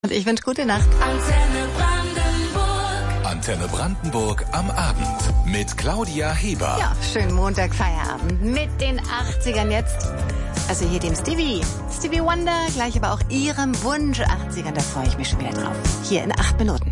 Und ich wünsche gute Nacht. Antenne Brandenburg. Antenne Brandenburg am Abend mit Claudia Heber. Ja, schönen Montag-Feierabend mit den 80ern jetzt. Also hier dem Stevie Wonder, gleich aber auch Ihrem Wunsch 80ern, da freue ich mich schon wieder drauf. Hier in 8 Minuten.